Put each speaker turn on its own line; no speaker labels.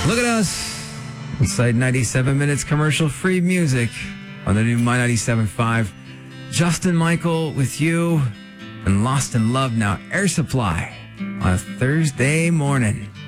Look at us. Inside 97 minutes commercial-free music on the new My 97.5. Justin Michael with you and Lost in Love now. Air Supply on a Thursday morning.